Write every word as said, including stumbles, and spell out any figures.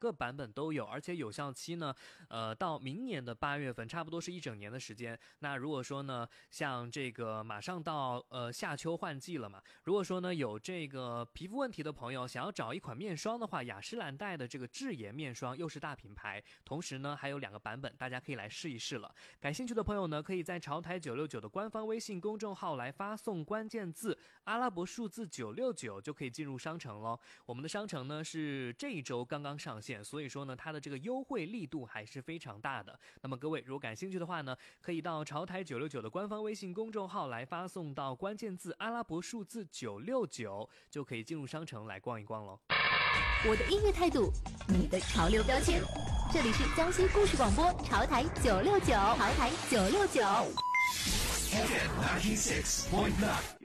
个版本都有，而且有效期呢，呃，到明年的八月份，差不多是一整年的时间。那如果说呢，像这个马上到呃夏秋换季了嘛，如果说呢有这个皮肤问题的朋友想要找一款面霜的话，雅诗兰黛的这个智妍面霜又是大品牌，同时呢还有两个版本，大家可以来试一试了。感兴趣的朋友呢，可以在潮台九六九的官方微信公众号来发送关键字阿拉伯数字九六九，就可以进入商城咯。我们的商城呢是这一周刚刚上线，所以说呢它的这个优惠力度还是非常大的。那么各位如果感兴趣的话呢，可以到潮台九六九的官方微信公众号来发送到关键字阿拉伯数字九六九，就可以进入商城来逛一逛咯。 我的音乐态度，你的潮流标签，这里是江西故事广播潮台九六九，潮台九六九。